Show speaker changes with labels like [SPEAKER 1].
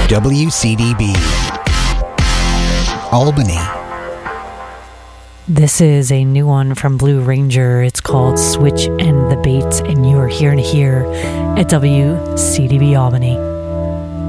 [SPEAKER 1] WCDB Albany.
[SPEAKER 2] This is a new one from Blue Ranger. It's called Switch and the Baits, and you are here at WCDB Albany.